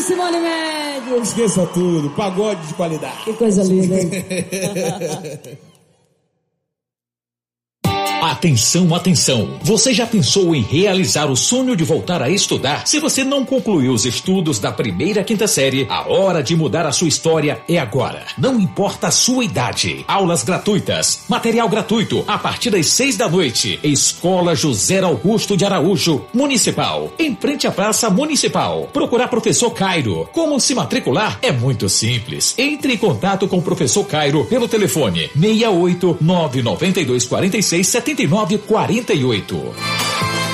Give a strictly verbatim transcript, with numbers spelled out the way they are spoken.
de Simone Mendes. Esqueça tudo, pagode de qualidade. Que coisa linda, hein? Atenção, atenção! Você já pensou em realizar o sonho de voltar a estudar? Se você não concluiu os estudos da primeira à quinta série, a hora de mudar a sua história é agora. Não importa a sua idade. Aulas gratuitas, material gratuito, a partir das seis da noite. Escola José Augusto de Araújo, Municipal. Em frente à Praça Municipal. Procurar professor Cairo. Como se matricular? É muito simples. Entre em contato com o professor Cairo pelo telefone seis oito nove nove dois quatro seis sete nove quatro oito.